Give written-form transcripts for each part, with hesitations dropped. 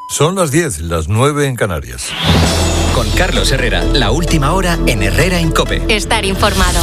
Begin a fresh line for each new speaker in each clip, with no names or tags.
Son las 10, las 9 en Canarias.
Con Carlos Herrera, la última hora en Herrera en COPE.
Estar informado.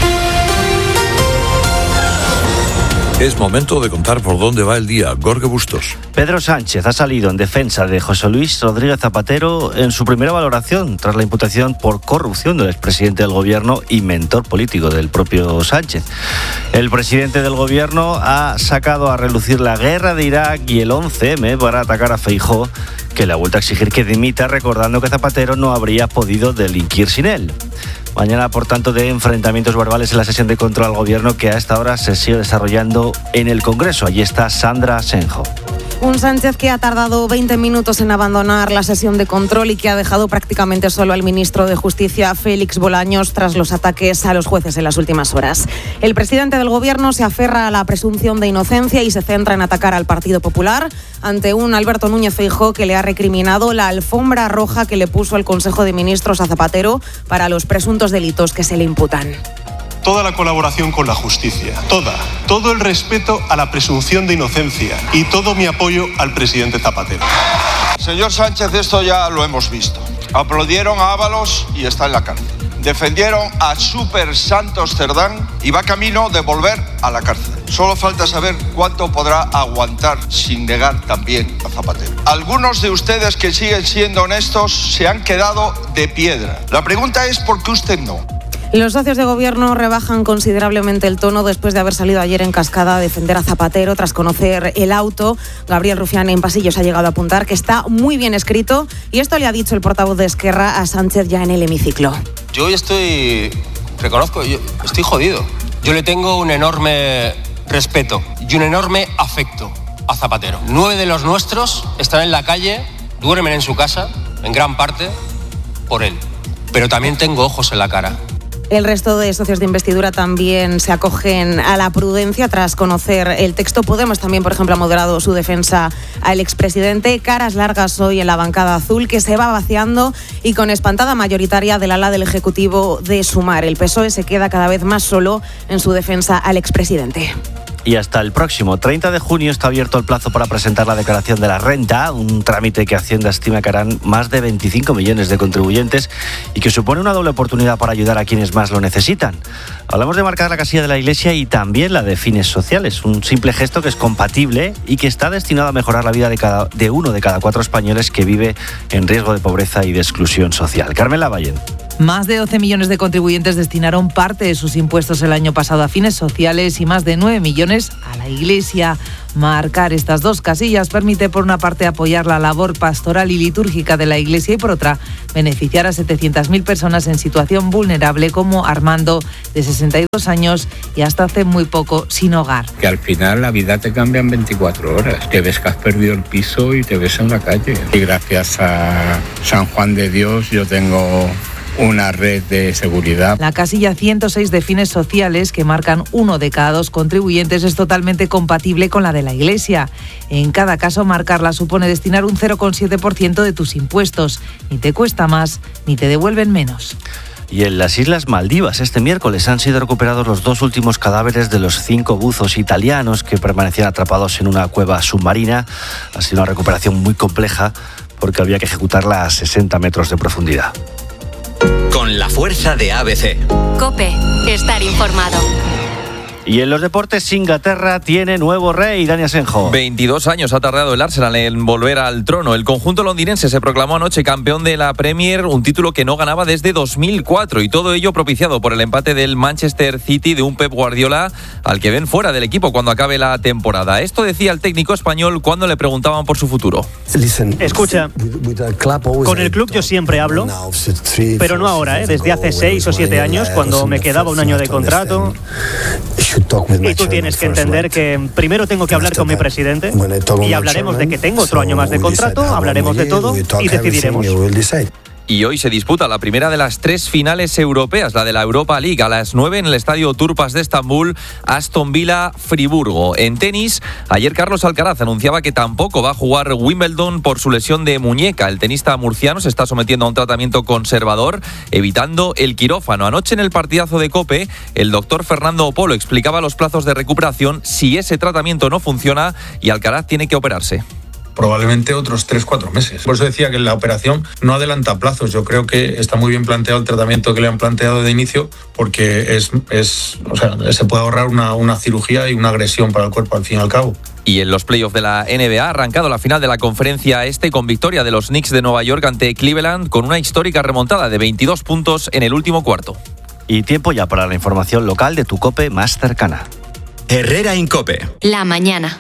Es momento de contar por dónde va el día. Jorge Bustos.
Pedro Sánchez ha salido en defensa de José Luis Rodríguez Zapatero en su primera valoración tras la imputación por corrupción del expresidente del gobierno y mentor político del propio Sánchez. El presidente del gobierno ha sacado a relucir la guerra de Irak y el 11M para atacar a Feijóo, que le ha vuelto a exigir que dimita, recordando que Zapatero no habría podido delinquir sin él. Mañana, por tanto, de enfrentamientos verbales en la sesión de control al gobierno que a esta hora se sigue desarrollando en el Congreso. Allí está Sandra Senjo.
Un Sánchez que ha tardado 20 minutos en abandonar la sesión de control y que ha dejado prácticamente solo al ministro de Justicia, Félix Bolaños, tras los ataques a los jueces en las últimas horas. El presidente del gobierno se aferra a la presunción de inocencia y se centra en atacar al Partido Popular ante un Alberto Núñez Feijóo que le ha recriminado la alfombra roja que le puso el Consejo de Ministros a Zapatero para los presuntos delitos que se le imputan.
Toda la colaboración con la justicia, todo el respeto a la presunción de inocencia y todo mi apoyo al presidente Zapatero.
Señor Sánchez, esto ya lo hemos visto. Aplaudieron a Ábalos y está en la cárcel. Defendieron a Super Santos Cerdán y va camino de volver a la cárcel. Solo falta saber cuánto podrá aguantar sin negar también a Zapatero. Algunos de ustedes que siguen siendo honestos se han quedado de piedra. La pregunta es ¿por qué usted no?
Los socios de gobierno rebajan considerablemente el tono después de haber salido ayer en cascada a defender a Zapatero tras conocer el auto. Gabriel Rufián en Pasillos ha llegado a apuntar que está muy bien escrito y esto le ha dicho el portavoz de Esquerra a Sánchez ya en el hemiciclo.
Yo estoy jodido. Yo le tengo un enorme respeto y un enorme afecto a Zapatero. 9 de los nuestros están en la calle, duermen en su casa, en gran parte, por él. Pero también tengo ojos en la cara.
El resto de socios de investidura también se acogen a la prudencia tras conocer el texto. Podemos también, por ejemplo, ha moderado su defensa al expresidente. Caras largas hoy en la bancada azul, que se va vaciando y con espantada mayoritaria del ala del Ejecutivo de Sumar. El PSOE se queda cada vez más solo en su defensa al expresidente.
Y hasta el próximo 30 de junio está abierto el plazo para presentar la declaración de la renta, un trámite que Hacienda estima que harán más de 25 millones de contribuyentes y que supone una doble oportunidad para ayudar a quienes más lo necesitan. Hablamos de marcar la casilla de la Iglesia y también la de fines sociales, un simple gesto que es compatible y que está destinado a mejorar la vida de uno de cada 4 españoles que vive en riesgo de pobreza y de exclusión social. Carmen Lavallén.
Más de 12 millones de contribuyentes destinaron parte de sus impuestos el año pasado a fines sociales y más de 9 millones a la Iglesia. Marcar estas dos casillas permite, por una parte, apoyar la labor pastoral y litúrgica de la Iglesia y, por otra, beneficiar a 700.000 personas en situación vulnerable, como Armando, de 62 años y hasta hace muy poco sin hogar.
Que al final la vida te cambia en 24 horas. Te ves que has perdido el piso y te ves en la calle. Y gracias a San Juan de Dios yo tengo una red de seguridad.
La casilla 106 de fines sociales, que marcan 1 de cada 2 contribuyentes, es totalmente compatible con la de la Iglesia. En cada caso, marcarla supone destinar un 0,7% de tus impuestos. Ni te cuesta más, ni te devuelven menos.
Y en las Islas Maldivas, este miércoles han sido recuperados los 2 últimos cadáveres de los 5 buzos italianos que permanecían atrapados en una cueva submarina. Ha sido una recuperación muy compleja porque había que ejecutarla a 60 metros de profundidad.
Con la fuerza de ABC.
COPE, estar informado.
Y en los deportes, Inglaterra tiene nuevo rey, Dani Asenjo.
22 años ha tardado el Arsenal en volver al trono. El conjunto londinense se proclamó anoche campeón de la Premier, un título que no ganaba desde 2004, y todo ello propiciado por el empate del Manchester City de un Pep Guardiola al que ven fuera del equipo cuando acabe la temporada. Esto decía el técnico español cuando le preguntaban por su futuro.
Escucha, con el club yo siempre hablo, pero no ahora, desde hace 6 o 7 años, cuando me quedaba un año de contrato. Y tú tienes que entender que primero tengo que hablar con mi presidente y hablaremos de que tengo otro año más de contrato, hablaremos de todo y decidiremos.
Y hoy se disputa la primera de las 3 finales europeas, la de la Europa League, a las 9 en el estadio Turpas de Estambul, Aston Villa, Friburgo. En tenis, ayer Carlos Alcaraz anunciaba que tampoco va a jugar Wimbledon por su lesión de muñeca. El tenista murciano se está sometiendo a un tratamiento conservador, evitando el quirófano. Anoche en el partidazo de COPE, el doctor Fernando Polo explicaba los plazos de recuperación si ese tratamiento no funciona y Alcaraz tiene que operarse.
probablemente otros 3-4 meses. Por eso decía que la operación no adelanta plazos. Yo creo que está muy bien planteado el tratamiento que le han planteado de inicio, porque se puede ahorrar una cirugía y una agresión para el cuerpo al fin y al cabo.
Y en los playoffs de la NBA ha arrancado la final de la conferencia con victoria de los Knicks de Nueva York ante Cleveland, con una histórica remontada de 22 puntos en el último cuarto.
Y tiempo ya para la información local de tu COPE más cercana.
Herrera Incope.
La mañana.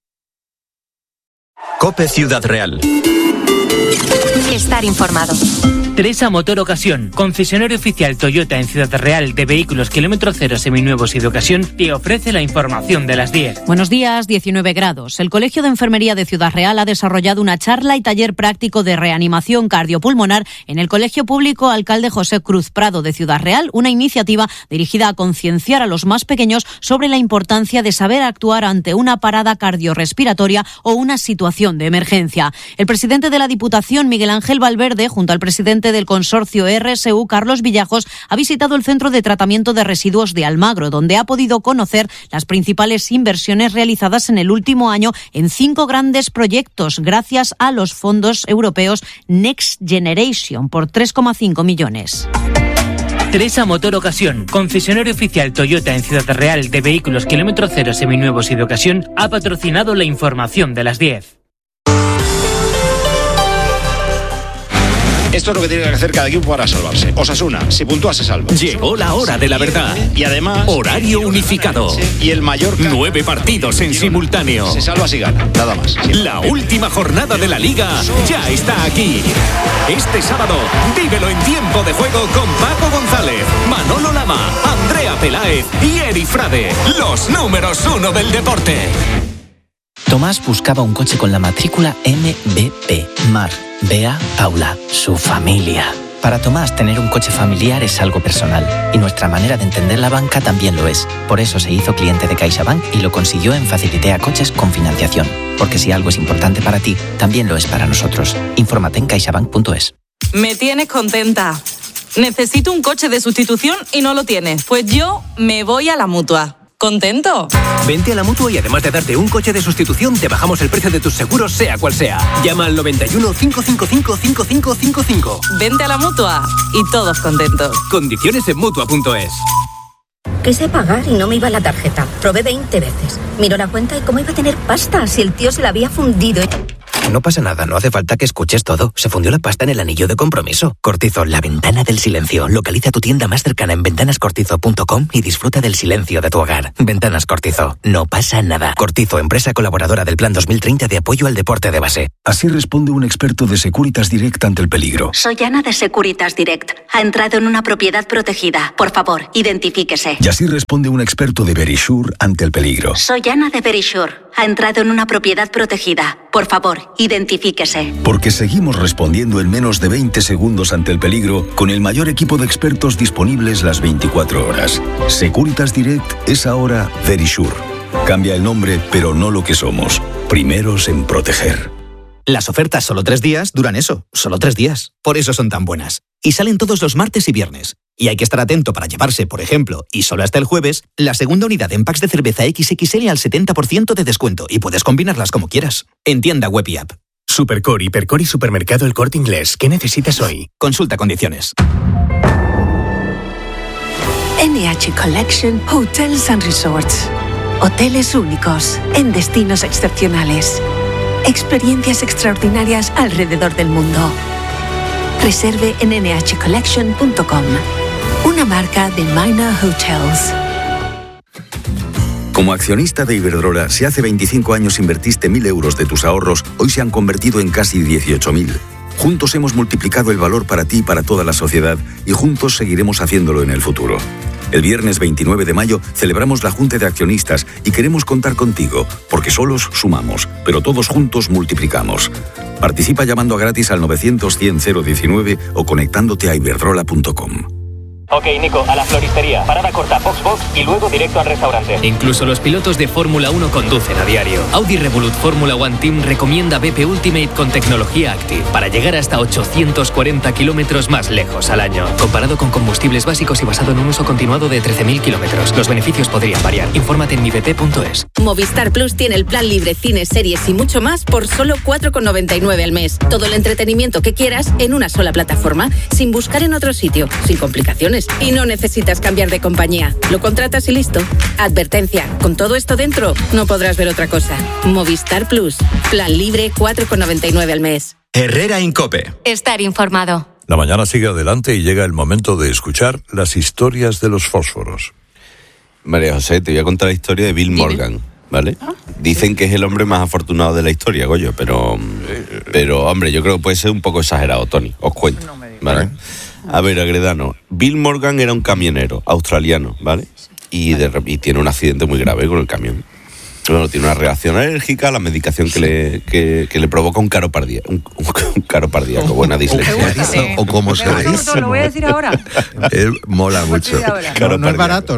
COPE Ciudad Real.
Estar informado.
Teresa Motor Ocasión, concesionario oficial Toyota en Ciudad Real de vehículos kilómetro cero seminuevos y de ocasión, te ofrece la información de las 10.
Buenos días, 19 grados. El Colegio de Enfermería de Ciudad Real ha desarrollado una charla y taller práctico de reanimación cardiopulmonar en el Colegio Público Alcalde José Cruz Prado de Ciudad Real, una iniciativa dirigida a concienciar a los más pequeños sobre la importancia de saber actuar ante una parada cardiorrespiratoria o una situación de emergencia. El presidente de la Diputación, Miguel Ángel Valverde, junto al presidente del consorcio RSU, Carlos Villajos, ha visitado el Centro de Tratamiento de Residuos de Almagro, donde ha podido conocer las principales inversiones realizadas en el último año en 5 grandes proyectos, gracias a los fondos europeos Next Generation, por 3,5 millones.
Teresa Motor Ocasión, concesionario oficial Toyota en Ciudad Real de vehículos kilómetro cero seminuevos y de ocasión, ha patrocinado la información de las 10.
Esto es lo que tiene que hacer cada equipo para salvarse. Osasuna, si puntúa se salva.
Llegó la hora de la verdad.
Y además,
horario unificado.
Y el Mallorca.
9 partidos en simultáneo.
Se salva si gana, nada más.
La última jornada de la Liga ya está aquí. Este sábado, vívelo en tiempo de juego con Paco González, Manolo Lama, Andrea Peláez y Eri Frade. Los números 1 del deporte.
Tomás buscaba un coche con la matrícula MBP. Mar, Bea, Paula, su familia. Para Tomás, tener un coche familiar es algo personal. Y nuestra manera de entender la banca también lo es. Por eso se hizo cliente de CaixaBank y lo consiguió en Facilitea Coches con financiación. Porque si algo es importante para ti, también lo es para nosotros. Infórmate en caixabank.es.
Me tienes contenta. Necesito un coche de sustitución y no lo tienes. Pues yo me voy a la Mutua. ¿Contento?
Vente a la Mutua y además de darte un coche de sustitución, te bajamos el precio de tus seguros, sea cual sea. Llama al 91 555 5555.
Vente a la Mutua y todos contentos.
Condiciones en Mutua.es.
Quise pagar y no me iba la tarjeta. Probé 20 veces. Miro la cuenta y cómo iba a tener pasta si el tío se la había fundido.
No pasa nada, no hace falta que escuches todo. Se fundió la pasta en el anillo de compromiso. Cortizo, la ventana del silencio. Localiza tu tienda más cercana en ventanascortizo.com y disfruta del silencio de tu hogar. Ventanas Cortizo, no pasa nada. Cortizo, empresa colaboradora del Plan 2030 de apoyo al deporte de base.
Así responde un experto de Securitas Direct ante el peligro.
Soy Ana de Securitas Direct. Ha entrado en una propiedad protegida. Por favor, identifíquese.
Y así responde un experto de Verisure ante el peligro.
Soy Ana de Verisure. Ha entrado en una propiedad protegida. Por favor, identifíquese.
Porque seguimos respondiendo en menos de 20 segundos ante el peligro con el mayor equipo de expertos disponibles las 24 horas. Securitas Direct es ahora Verisure. Cambia el nombre, pero no lo que somos. Primeros en proteger.
Las ofertas solo 3 días duran eso, solo 3 días. Por eso son tan buenas. Y salen todos los martes y viernes. Y hay que estar atento para llevarse, por ejemplo, y solo hasta el jueves, la segunda unidad en packs de cerveza XXL al 70% de descuento y puedes combinarlas como quieras. En tienda web y app.
Supercore, Hipercore y Supermercado El Corte Inglés. ¿Qué necesitas hoy?
Consulta condiciones.
NH Collection Hotels and Resorts. Hoteles únicos en destinos excepcionales. Experiencias extraordinarias alrededor del mundo. Reserve en nhcollection.com. Una marca de Minor Hotels.
Como accionista de Iberdrola, si hace 25 años invertiste 1.000 euros de tus ahorros, hoy se han convertido en casi 18.000. Juntos hemos multiplicado el valor para ti y para toda la sociedad y juntos seguiremos haciéndolo en el futuro. El viernes 29 de mayo celebramos la Junta de Accionistas y queremos contar contigo, porque solos sumamos, pero todos juntos multiplicamos. Participa llamando a gratis al 900 100 019 o conectándote a iberdrola.com.
Ok, Nico, a la floristería. Parada corta, box y luego directo al restaurante.
Incluso los pilotos de Fórmula 1 conducen a diario. Audi Revolut Fórmula One Team recomienda BP Ultimate con tecnología Active para llegar hasta 840 kilómetros más lejos al año. Comparado con combustibles básicos y basado en un uso continuado de 13.000 kilómetros. Los beneficios podrían variar. Infórmate en mibp.es.
Movistar Plus tiene el plan libre, cines, series y mucho más por solo 4,99 al mes. Todo el entretenimiento que quieras en una sola plataforma, sin buscar en otro sitio, sin complicaciones. Y no necesitas cambiar de compañía. Lo contratas y listo. Advertencia, con todo esto dentro, no podrás ver otra cosa. Movistar Plus. Plan libre, 4,99 al mes.
Herrera Incope.
Estar informado.
La mañana sigue adelante y llega el momento de escuchar las historias de los fósforos.
María José, te voy a contar la historia de Bill Morgan, ¿vale? Dicen que es el hombre más afortunado de la historia, Goyo, pero hombre, yo creo que puede ser un poco exagerado, Tony. Os cuento, ¿vale? A ver, Agredano, Bill Morgan era un camionero australiano, ¿vale? Y tiene un accidente muy grave con el camión. Bueno, tiene una reacción alérgica a la medicación que le provoca un caro cardíaco, buena dislexia.
O como se dice.
Lo voy a decir ahora.
Mola mucho.
No es barato.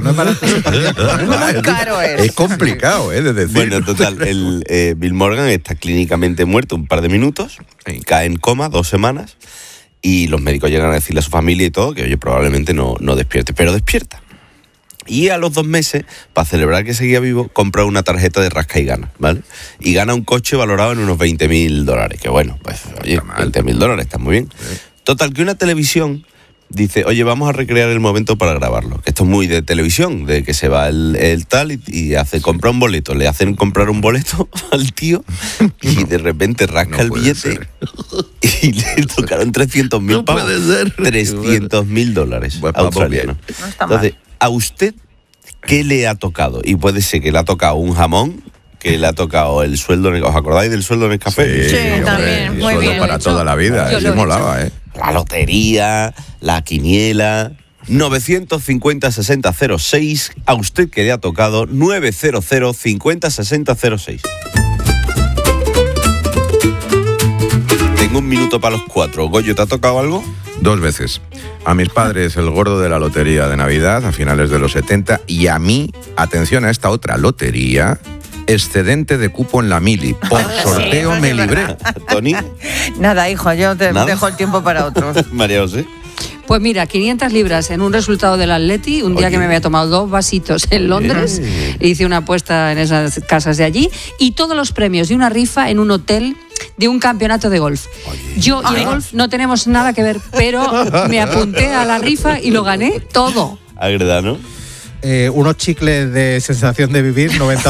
Caro
es complicado, de decir.
Bueno, total, Bill Morgan está clínicamente muerto un par de minutos, cae en coma 2 semanas, y los médicos llegan a decirle a su familia y todo que, oye, probablemente no despierte, pero despierta. Y a los 2 meses, para celebrar que seguía vivo, compra una tarjeta de rasca y gana, ¿vale? Y gana un coche valorado en unos $20,000. Que bueno, pues, oye, $20,000, está muy bien. Total, que una televisión dice, oye, vamos a recrear el momento para grabarlo. Esto es muy de televisión, de que se va el tal y compra un boleto. Le hacen comprar un boleto al tío y de repente rasca el billete y le tocaron 300.000 pavos. 300.000 australianos.
No está mal.
Entonces, ¿a usted qué le ha tocado? Y puede ser que le ha tocado un jamón, que le ha tocado el sueldo. ¿Os acordáis del sueldo en el café?
Sí, también. Muy bien.
Para toda la vida. Eso molaba,
La lotería, la quiniela. 950-6006. A usted que le ha tocado 900-50-6006. Tengo un minuto para los 4. Goyo, ¿te ha tocado algo?
2 veces. A mis padres el gordo de la lotería de Navidad a finales de los 70 y a mí, atención a esta otra lotería, excedente de cupo en la mili. Por sorteo me libré.
¿Tony?
Nada, hijo, yo te dejo el tiempo para otros.
María José.
Pues mira, 500 libras en un resultado del Atleti, un día que me había tomado 2 vasitos en Londres, hice una apuesta en esas casas de allí, y todos los premios de una rifa en un hotel de un campeonato de golf. Yo y el golf no tenemos nada que ver, pero me apunté a la rifa y lo gané todo.
Agredano.
Unos chicles de sensación de vivir,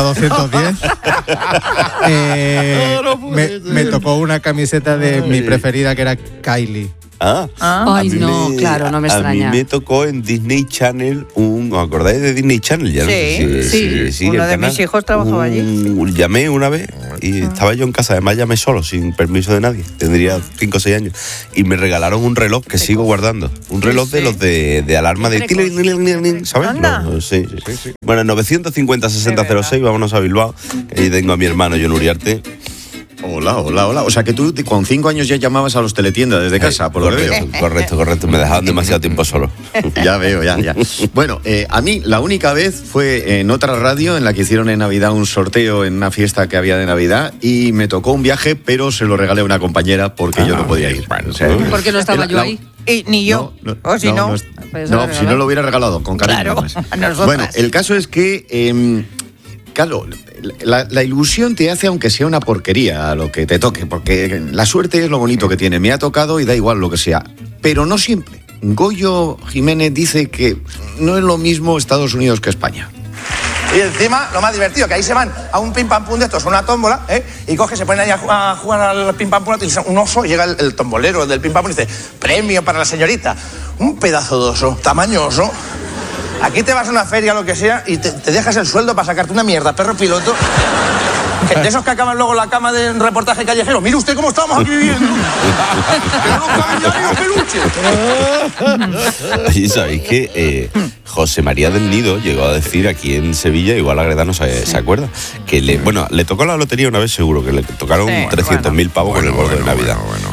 90-210. Me tocó una camiseta de mi preferida, que era Kylie.
Ay, no, claro, no me extraña.
A mí me tocó en Disney Channel ¿os acordáis de Disney Channel? Ya
sí. Uno de mis hijos trabajaba allí.
Llamé una vez y estaba yo en casa, además llamé solo, sin permiso de nadie. Tendría 5 o 6 años. Y me regalaron un reloj que sigo guardando. Un reloj de los de alarma de... ¿Sabes? Sí. Bueno, 950-6006, vámonos a Bilbao. Que ahí tengo a mi hermano John Uriarte.
Hola. O sea que tú con 5 años ya llamabas a los teletiendas desde casa, por lo que veo.
Correcto. Me dejaban demasiado tiempo solo.
Ya veo, ya. Bueno, a mí la única vez fue en otra radio en la que hicieron en Navidad un sorteo en una fiesta que había de Navidad y me tocó un viaje, pero se lo regalé a una compañera porque yo no podía ir.
O sea, ¿por qué no estaba yo ahí?
Y ni yo.
Si no lo hubiera regalado, con cariño.
Claro,
bueno, el caso es que... Claro, la ilusión te hace aunque sea una porquería a lo que te toque, porque la suerte es lo bonito que tiene. Me ha tocado y da igual lo que sea, pero no siempre. Goyo Jiménez dice que no es lo mismo Estados Unidos que España.
Y encima, lo más divertido, que ahí se van a un pim pam pum de estos, una tómbola, y se ponen ahí a jugar al pim pam pum, y un oso, llega el tombolero del pim pam pum y dice, premio para la señorita. Un pedazo de oso, tamaño oso. Aquí te vas a una feria o lo que sea y te dejas el sueldo para sacarte una mierda, perro piloto. De esos que acaban luego la cama de reportaje callejero. Mire usted cómo estamos aquí viviendo. Que no caben ya ni los peluches.
Y sabéis que José María del Nido llegó a decir aquí en Sevilla, igual Agredano se acuerda, que le tocó la lotería una vez seguro, que le tocaron 300.000 pavos con el gordo de Navidad.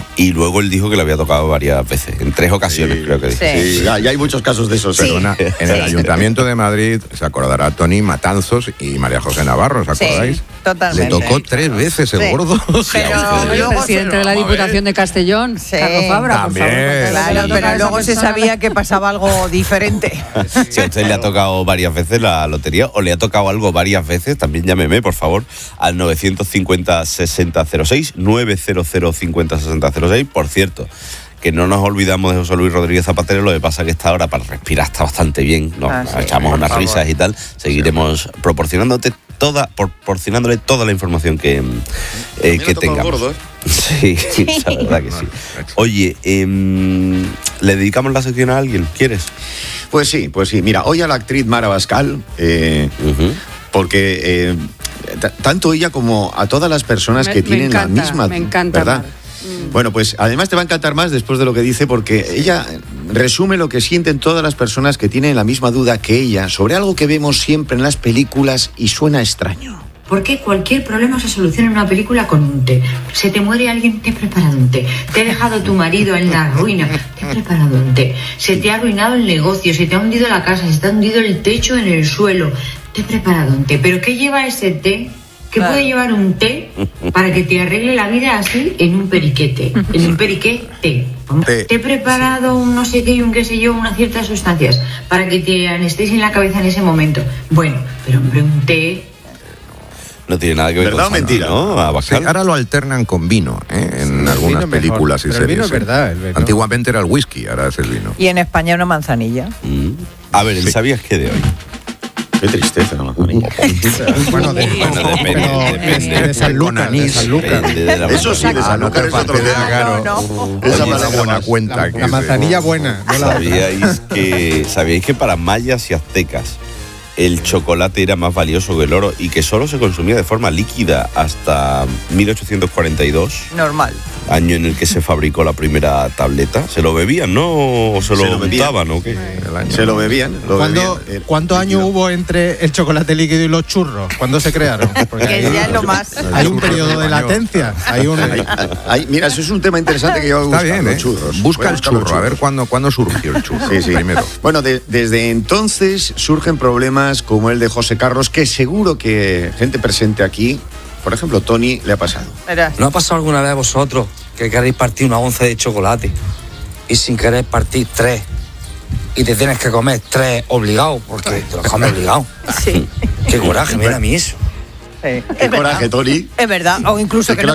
Y luego él dijo que le había tocado varias veces, en 3 ocasiones creo que dijo.
Sí, ya hay muchos casos de esos.
Perdona, en el Ayuntamiento de Madrid, se acordará Tony Matanzos y María José Navarro, ¿os acordáis?
Sí, totalmente.
Le tocó 3 veces el gordo.
Pero
el presidente de la Diputación de Castellón, Carlos Fabra, por favor.
Claro, pero luego se sabía que pasaba algo diferente.
Si a usted le ha tocado varias veces la lotería o le ha tocado algo varias veces, también llámeme, por favor, al 950-6006, 900-50-6006. Por cierto, que no nos olvidamos de José Luis Rodríguez Zapatero, lo que pasa que esta hora para respirar está bastante bien, nos echamos unas risas y tal, seguiremos proporcionándole toda la información que tengamos. Gordo, ¿eh? Sí, la verdad que sí. Oye, ¿le dedicamos la sección a alguien? ¿Quieres?
Pues sí. Mira, hoy a la actriz Mara Bascal, porque tanto ella como a todas las personas que tienen la misma...
Me encanta,
¿verdad? Bueno, pues además te va a encantar más después de lo que dice, porque ella resume lo que sienten todas las personas que tienen la misma duda que ella sobre algo que vemos siempre en las películas y suena extraño.
¿Por qué cualquier problema se soluciona en una película con un té? Se te muere alguien, te he preparado un té. Te ha dejado tu marido en la ruina, te he preparado un té. Se te ha arruinado el negocio, se te ha hundido la casa, se te ha hundido el techo en el suelo, te he preparado un té. ¿Pero qué lleva ese té? ¿Qué puede llevar un té para que te arregle la vida así en un periquete? En un periquete. Te he preparado un no sé qué y un qué sé yo, unas ciertas sustancias para que te anestesien la cabeza en ese momento. Bueno, pero hombre, un té...
No tiene nada que ver
¿verdad
con
o mentira?
¿no?
Sí, ahora lo alternan con vino, en algunas películas y
pero
series.
el vino es verdad. El vino.
Antiguamente era el whisky, ahora es el vino.
Y en España una manzanilla.
A ver, ¿sabías qué de hoy?
Qué tristeza la manzanilla.
Bueno, depende. De San Lucas.
Eso sí, de San Lucas es otro tema.
Esa es la buena cuenta.
La manzanilla buena. No la
¿Sabíais que para mayas y aztecas el chocolate era más valioso que el oro y que solo se consumía de forma líquida hasta 1842?
Normal.
Año en el que se fabricó la primera tableta. ¿Se lo bebían, no? ¿O se lo untaban o qué?
Se lo bebían.
¿Cuántos años hubo entre el chocolate líquido y los churros? ¿Cuándo se crearon? Porque
que ya es lo más.
Hay un periodo de latencia.
Mira, eso es un tema interesante que yo voy a buscar.
Está bien,
los churros.
Busca el churro, a ver cuándo surgió el churro.
Sí.
Primero.
Bueno, desde entonces surgen problemas como el de José Carlos, que seguro que gente presente aquí, por ejemplo, Tony, le ha pasado.
¿No ha pasado alguna vez a vosotros que queréis partir una onza de chocolate y sin querer partir 3 y te tienes que comer 3 obligado porque te los comes obligado?
Sí.
Qué coraje, mira a mí eso.
Qué coraje, Tony.
Es verdad, o incluso que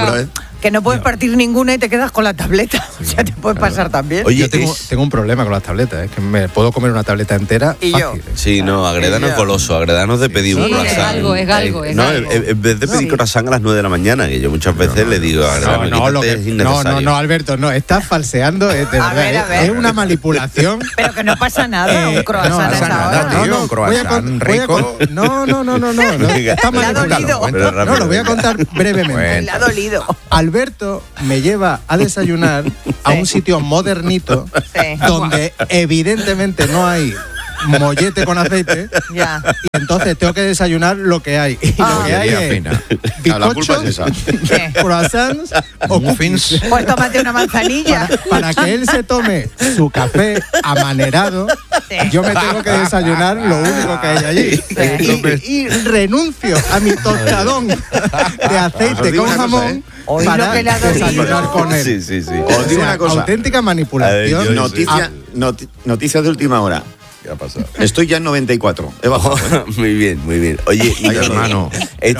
no puedes partir ninguna y te quedas con la tableta. O sea, te puede pasar también.
Oye, yo tengo un problema con las tabletas, es que me puedo comer una tableta entera
y
fácil.
Sí, no, Agredano es goloso, Agredano es de pedir un croissant.
Es algo.
En vez de pedir croissant a las 9 de la mañana, que yo muchas veces le digo a Agredano, es innecesario.
No, Alberto, no, estás falseando, de verdad, es una manipulación.
Pero que no pasa nada, un croissant a esa hora.
Un croissant rico.
No, está manipulado. No, lo voy a contar brevemente.
Le ha dolido.
Alberto me lleva a desayunar a un sitio modernito donde evidentemente no hay mollete con aceite y entonces tengo que desayunar lo que hay y lo que hay es bizcochos, croissants o muffins.
Pues tómate una manzanilla
para que él se tome su café amanerado. Yo me tengo que desayunar lo único que hay allí y renuncio a mi tostadón de aceite con jamón para desayunar con él.
Sí. Os digo una cosa.
Auténtica manipulación.
Noticia de última hora.
¿Qué ha pasado?
Estoy ya en 94. He bajado.
Muy bien. Oye, hermano, esta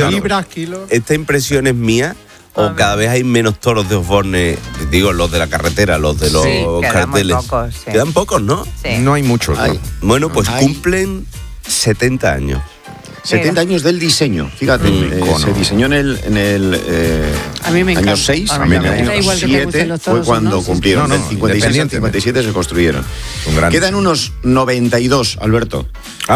impresión es mía. ¿O cada vez hay menos toros de Osborne? Digo, los de la carretera, los de los carteles.
Pocos,
Quedan pocos, ¿no?
Sí.
No hay muchos. ¿No?
Bueno, pues cumplen 70 años.
70 años del diseño. Fíjate, se diseñó en el
a mí me
año 6,
a mí me
año 7 fue cuando cumplieron. Del 56 al 57 se construyeron. Quedan unos 92, Alberto.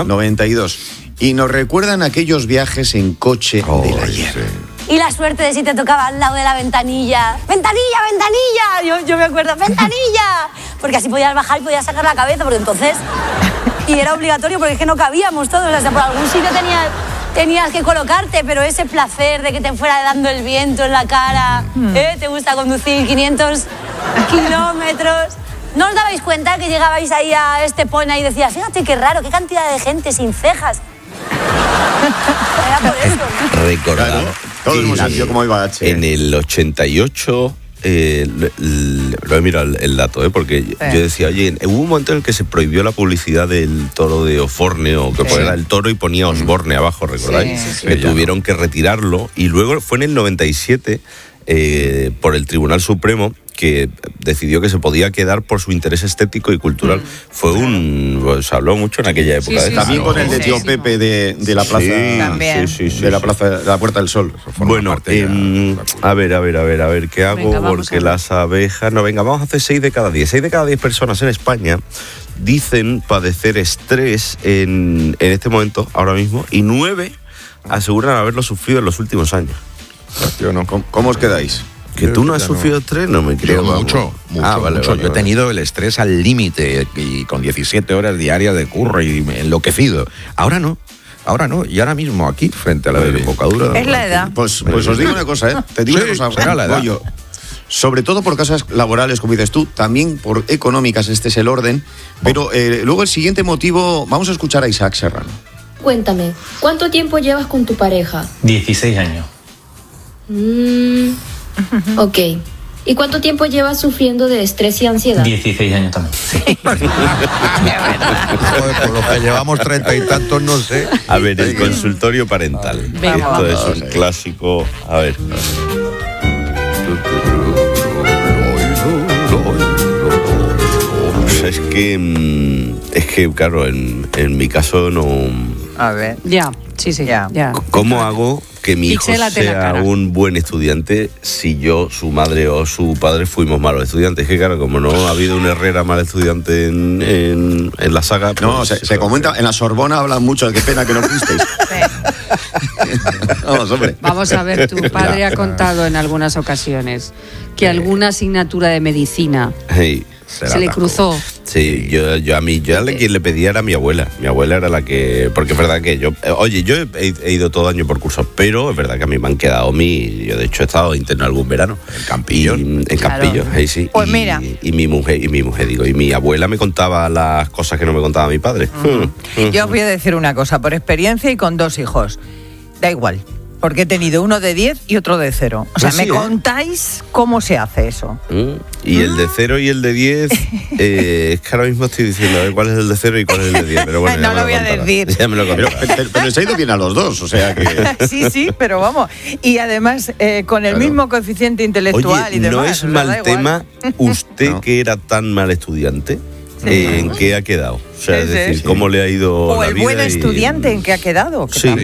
92. Y nos recuerdan aquellos viajes en coche del ayer.
Sí. Y la suerte de si te tocaba al lado de la ventanilla. ¡Ventanilla, ventanilla! Yo me acuerdo, ¡ventanilla! Porque así podías bajar y podías sacar la cabeza, porque entonces... Y era obligatorio porque es que no cabíamos todos. O sea, por algún sitio tenías que colocarte, pero ese placer de que te fuera dando el viento en la cara, ¿te gusta conducir 500 kilómetros? ¿No os dabais cuenta que llegabais ahí a Estepona y decías, fíjate qué raro, qué cantidad de gente sin cejas? Era por eso.
Recordar.
Claro, todos hemos sentido cómo iba H.
En el 88... lo he mirado el dato, porque yo decía, oye, hubo un momento en el que se prohibió la publicidad del toro de Osborne, o que era el toro y ponía Osborne abajo, ¿recordáis? Que tuvieron que retirarlo, y luego fue en el 97 por el Tribunal Supremo que decidió que se podía quedar por su interés estético y cultural. Fue se habló mucho en aquella época.
También con el de Tío Pepe de la plaza, de la plaza de la Puerta del Sol.
Bueno, a ver, ¿qué hago? Venga, porque las abejas... No, venga, vamos a hacer 6 de cada 10. 6 de cada 10 personas en España dicen padecer estrés en este momento, ahora mismo, y 9 aseguran haberlo sufrido en los últimos años.
¿Cómo os quedáis?
¿Que tú no has sufrido estrés? No me creo.
Mucho.
Vale.
Yo he tenido el estrés al límite y con 17 horas diarias de curro y enloquecido. Ahora no. Y ahora mismo aquí, frente a la desembocadura.
Es la edad.
Pues os digo una cosa, Te digo una cosa.
Será la edad.
Sobre todo por causas laborales, como dices tú, también por económicas, este es el orden. Pero luego el siguiente motivo, vamos a escuchar a Isaac Serrano.
Cuéntame, ¿cuánto tiempo llevas con tu pareja?
16 años.
Ok. ¿Y cuánto tiempo llevas sufriendo de estrés y ansiedad?
16 años también. Sí.
Por lo que llevamos 30 y tantos, no sé.
A ver, el consultorio parental. Esto es un clásico. A ver. Es que claro, en mi caso no...
A ver.
Ya.
¿Cómo hago que mi hijo sea un buen estudiante si su madre o su padre fuimos malos estudiantes? Es que claro, como no ha habido un Herrera mal estudiante en la saga... Pues,
no, se comenta, en la Sorbona hablan mucho de qué pena que no fuisteis. Vamos, hombre.
Vamos a ver, tu padre ha contado en algunas ocasiones que alguna asignatura de medicina se le cruzó.
Sí, yo a quien le pedía era a mi abuela. Mi abuela era la que... Porque es verdad que yo he ido todo año por cursos, pero es verdad que a mí me han quedado yo de hecho he estado interno algún verano.
En Campillo.
En Campillo, ahí sí.
Pues mira.
Y mi mujer, y mi abuela me contaba las cosas que no me contaba mi padre.
Yo os voy a decir una cosa, por experiencia y con 2 hijos. Da igual. Porque he tenido uno de 10 y otro de 0. O sea, ¿me contáis cómo se hace eso?
Y el de 0 y el de 10, es que ahora mismo estoy diciendo a ver cuál es el de 0 y cuál es el de 10. Pero bueno,
no lo voy a decir.
Ya me lo contará.
Pero se ha ido bien a los dos, o sea que...
Sí, pero vamos. Y además, con el mismo coeficiente intelectual.
Oye,
y demás.
¿no es mal tema usted que era tan mal estudiante? ¿En qué ha quedado? O sea, es decir, ¿cómo le ha ido
o
la
el
vida?
buen estudiante en qué ha quedado. Que
sí,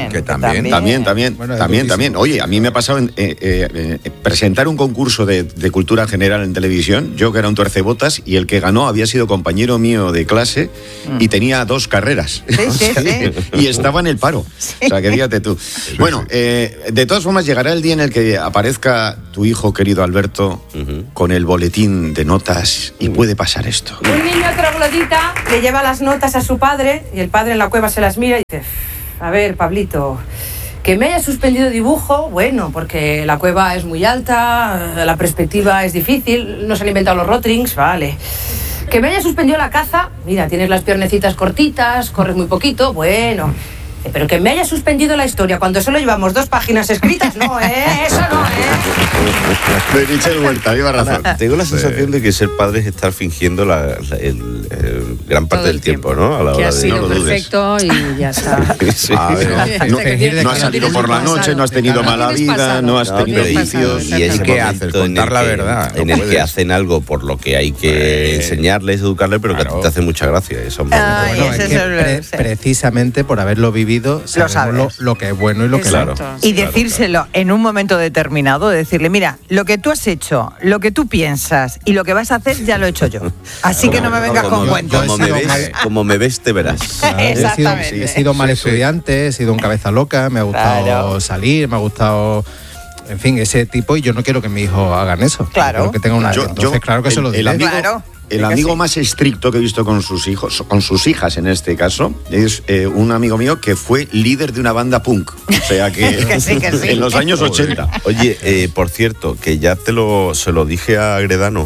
también. Oye, a mí me ha pasado presentar un concurso de cultura general en televisión, yo que era un tuercebotas, y el que ganó había sido compañero mío de clase y tenía 2 carreras.
Sí.
Y estaba en el paro. O sea, que fíjate tú. Bueno, de todas formas, llegará el día en el que aparezca tu hijo, querido Alberto, con el boletín de notas y puede pasar esto.
Un niño troglodita le lleva las notas a su padre y el padre en la cueva se las mira y dice: a ver, Pablito, que me haya suspendido dibujo, bueno, porque la cueva es muy alta, la perspectiva es difícil, no se han inventado los Rotrings, vale. Que me haya suspendido la caza, mira, tienes las piernecitas cortitas, corres muy poquito, bueno. Pero que me haya suspendido la historia cuando solo llevamos 2 páginas escritas, no, eso no,
De Michel Huerta, lleva razón.
Tengo la sensación de que ser padre es estar fingiendo gran parte del tiempo, ¿no? A la
que
hora
ha sido perfecto y ya está.
Sí. No has salido por la noche, no has tenido mala vida, no has tenido vicios.
Y es
¿qué haces? Contar la verdad.
En el que hacen algo por lo que hay que enseñarles, educarles, pero que a ti te hace mucha gracia. Eso
es que precisamente por haberlo vivido sabemos lo que es bueno y lo que es malo.
Y decírselo en un momento determinado, decirle: mira, lo que tú has hecho, lo que tú piensas y lo que vas a hacer ya lo he hecho yo. Así que no me vengas con cuentos.
Como me ves, te verás.
He sido mal estudiante, he sido un cabeza loca, me ha gustado salir, me ha gustado... En fin, ese tipo, y yo no quiero que mi hijo hagan eso.
Claro.
Quiero que tenga una... Entonces, claro que se lo diré.
el amigo más estricto que he visto con sus hijos, con sus hijas en este caso, es un amigo mío que fue líder de una banda punk. O sea que,
sí.
En los años 80.
Oye, por cierto, que ya se lo dije a Agredano,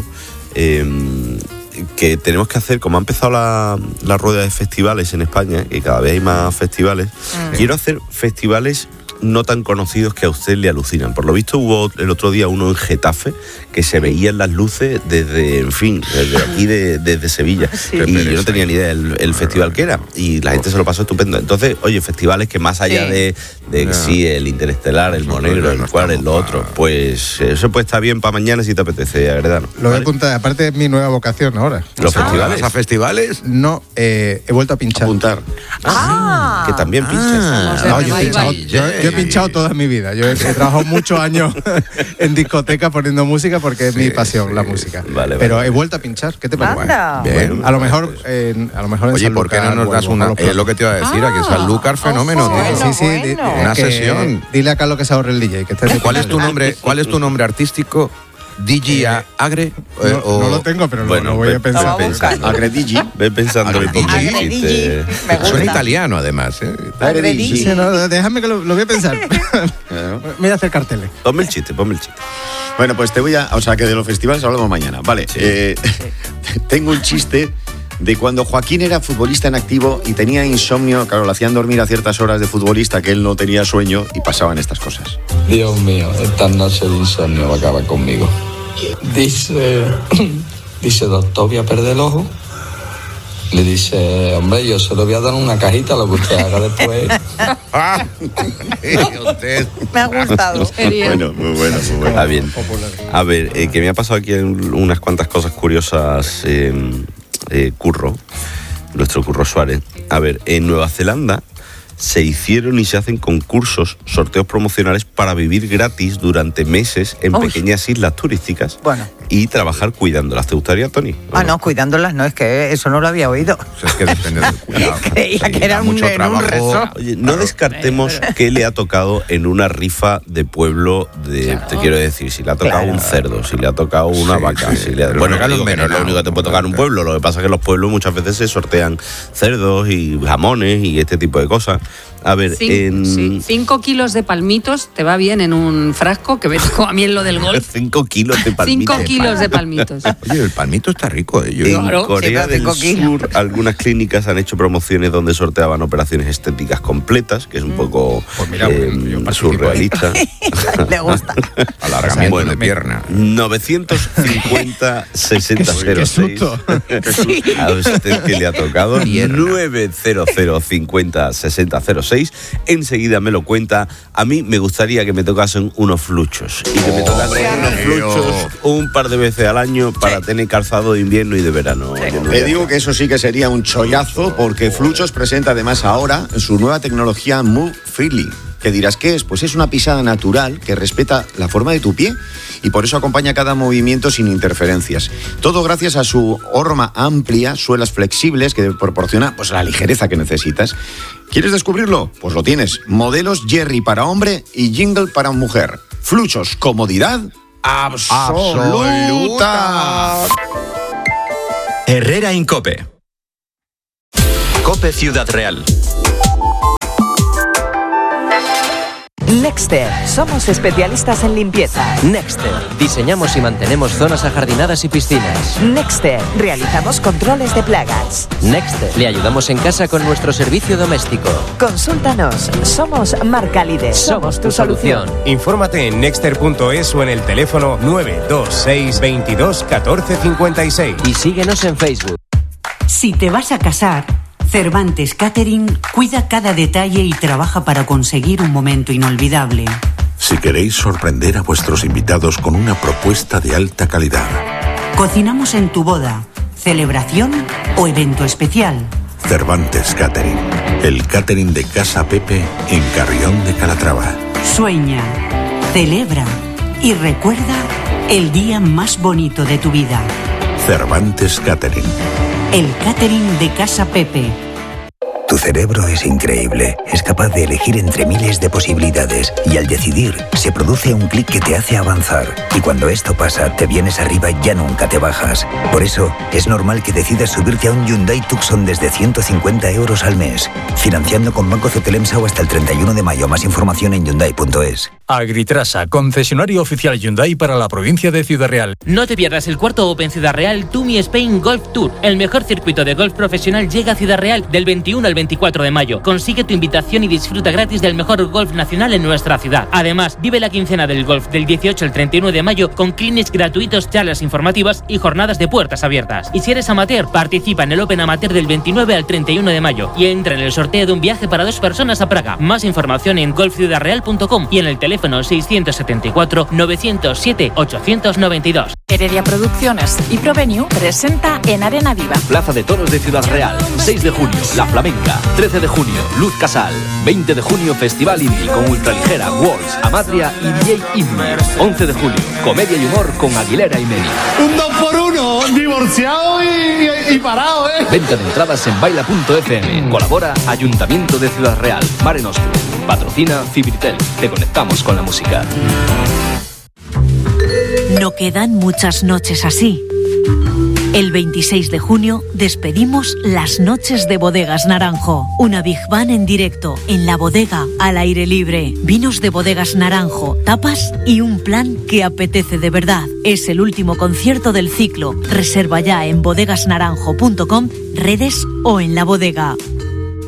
que tenemos que hacer, como ha empezado la rueda de festivales en España, y cada vez hay más festivales, quiero hacer festivales no tan conocidos que a usted le alucinan. Por lo visto hubo el otro día uno en Getafe que se veían las luces desde aquí, desde Sevilla. Sí. Y yo no tenía ni idea del festival que era. Y la gente se lo pasó estupendo. Entonces, oye, festivales que más allá de sí, el Interestelar, el Monegro, el Cuadro, lo otro, pues eso puede estar bien para mañana si te apetece, Agredano.
Lo voy a apuntar, aparte es mi nueva vocación ahora.
¿Los festivales?
¿A festivales?
No, he vuelto a pinchar.
Apuntar.
Que también pinchas.
No, yo he pinchado toda mi vida. Yo he trabajado muchos años en discoteca poniendo música porque es mi pasión, la música. Pero he vuelto a pinchar. ¿Qué te parece?
Bien.
A lo mejor
Oye, ¿por qué no nos das una? Es lo que te iba a decir, aquí es Sanlúcar fenómeno.
Sí.
Una sesión.
Dile a Carlos que se ahorre el DJ.
¿Cuál es tu nombre artístico? ¿DJ Agre?
No lo tengo, pero lo voy a pensar.
Agre DJ.
Ve pensando en DJ.
Suena italiano, además.
Agre DJ. Déjame que lo voy a pensar. Me voy a hacer carteles.
Ponme el chiste.
Bueno, pues o sea, que de los festivales hablamos mañana. Vale. Sí. Tengo un chiste de cuando Joaquín era futbolista en activo y tenía insomnio. Claro, lo hacían dormir a ciertas horas de futbolista, que él no tenía sueño, y pasaban estas cosas.
Dios mío, esta noche el insomnio va a acabar conmigo. Dice, doctor, voy a perder el ojo. Le dice, hombre, yo se lo voy a dar una cajita, lo que usted haga después.
Me ha gustado.
Bueno, muy bueno.
Está bien. A ver, que me ha pasado aquí unas cuantas cosas curiosas. Nuestro Curro Suárez. A ver, en Nueva Zelanda se hicieron y se hacen concursos, sorteos promocionales para vivir gratis durante meses en pequeñas islas turísticas y trabajar cuidándolas. ¿Te gustaría, Tony?
No, cuidándolas no, es que eso no lo había oído.
Es que depende del cuidado.
Creía que era
mucho trabajo.
Un resort.
Oye, no descartemos que le ha tocado en una rifa de pueblo te quiero decir, si le ha tocado un cerdo, si le ha tocado una vaca, bueno, claro, no es lo único que te puede tocar un pueblo. Lo que pasa es que en los pueblos muchas veces se sortean cerdos y jamones y este tipo de cosas. A ver,
5 kilos de palmitos te va bien en un frasco, que me tocó a mí en lo del golf.
5 kilos de palmitos.
5 kilos de palmitos.
Oye, el palmito está rico.
En Corea del Sur, algunas clínicas han hecho promociones donde sorteaban operaciones estéticas completas, que es un poco surrealista.
Le gusta.
Alargamiento de pierna.
950 6006. A usted que le ha tocado. 900 50 6006. Enseguida me lo cuenta. A mí me gustaría que me tocasen unos fluchos y que me tocasen unos fluchos un par de veces al año para tener calzado de invierno y de verano.
Te digo que eso sí que sería un chollazo, porque Fluchos presenta además ahora su nueva tecnología Move Freely. ¿Qué dirás qué es? Pues es una pisada natural que respeta la forma de tu pie y por eso acompaña cada movimiento sin interferencias. Todo gracias a su horma amplia, suelas flexibles que proporciona pues la ligereza que necesitas. ¿Quieres descubrirlo? Pues lo tienes. Modelos Jerry para hombre y Jingle para mujer. Fluchos, comodidad absoluta.
Herrera Incope. Cope Ciudad Real.
Nexter, somos especialistas en limpieza.
Nexter, diseñamos y mantenemos zonas ajardinadas y piscinas.
Nexter, realizamos controles de plagas.
Nexter, le ayudamos en casa con nuestro servicio doméstico.
Consúltanos, somos marca líder.
Somos tu solución.
Infórmate en nexter.es o en el teléfono 926 22 14 56.
Y síguenos en Facebook.
Si te vas a casar, Cervantes Catering cuida cada detalle y trabaja para conseguir un momento inolvidable.
Si queréis sorprender a vuestros invitados con una propuesta de alta calidad.
Cocinamos en tu boda, celebración o evento especial.
Cervantes Catering, el catering de Casa Pepe en Carrión de Calatrava.
Sueña, celebra y recuerda el día más bonito de tu vida.
Cervantes Catering.
El catering de Casa Pepe.
Tu cerebro es increíble, es capaz de elegir entre miles de posibilidades y al decidir se produce un clic que te hace avanzar. Y cuando esto pasa, te vienes arriba y ya nunca te bajas. Por eso, es normal que decidas subirte a un Hyundai Tucson desde 150 euros al mes, financiando con Banco Cetelemsau hasta el 31 de mayo. Más información en Hyundai.es.
Agritrasa, concesionario oficial Hyundai para la provincia de Ciudad Real.
No te pierdas el cuarto Open Ciudad Real Tumi Spain Golf Tour. El mejor circuito de golf profesional llega a Ciudad Real del 21 al 24 de mayo. Consigue tu invitación y disfruta gratis del mejor golf nacional en nuestra ciudad. Además, vive la quincena del golf del 18 al 31 de mayo con clinics gratuitos, charlas informativas y jornadas de puertas abiertas. Y si eres amateur, participa en el Open Amateur del 29 al 31 de mayo y entra en el sorteo de un viaje para 2 personas a Praga. Más información en golfciudadreal.com y en el teléfono 674 907 892.
Heredia Producciones y Provenue presenta En Arena Viva.
Plaza de Toros de Ciudad Real, 6 de junio, La Flamenca, 13 de junio, Luz Casal, 20 de junio, Festival Indie con Ultraligera, Walls, Amatria y DJ Indie, 11 de julio, Comedia y Humor con Aguilera y Meli.
Un 2x1, divorciado y parado, ¿eh?
Venta de entradas en baila.fm. Colabora Ayuntamiento de Ciudad Real, Mare Nostrum. Patrocina Fibritel. Te conectamos con la música.
No quedan muchas noches así. El 26 de junio despedimos las noches de Bodegas Naranjo. Una Big Band en directo, en la bodega, al aire libre. Vinos de Bodegas Naranjo, tapas y un plan que apetece de verdad. Es el último concierto del ciclo. Reserva ya en bodegasnaranjo.com, redes o en la bodega.